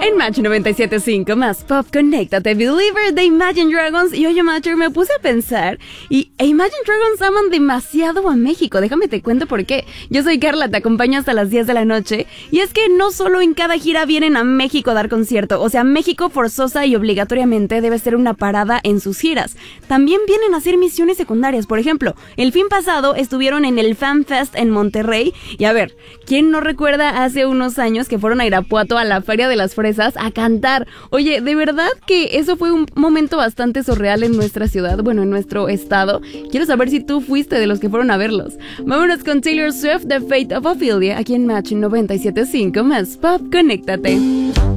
En Match 97.5 más pop, conéctate, Believer de Imagine Dragons. Y oye, Matcher, me puse a pensar y Imagine Dragons aman demasiado a México. Déjame te cuento por qué. Yo soy Carla, te acompaño hasta las 10 de la noche. Y es que no solo en cada gira vienen a México a dar concierto. O sea, México forzosa y obligatoriamente debe ser una parada en sus giras. También vienen a hacer misiones secundarias. Por ejemplo, el fin pasado estuvieron en el Fan Fest en Monterrey. Y a ver, ¿quién no recuerda hace unos años que fueron a Irapuato a la Feria de las Fresas a cantar? Oye, de verdad que eso fue un momento bastante surreal en nuestra ciudad, bueno, en nuestro estado. Quiero saber si tú fuiste de los que fueron a verlos. Vámonos con Taylor Swift, The Fate of Ophelia, aquí en Match 97.5 más pop, conéctate.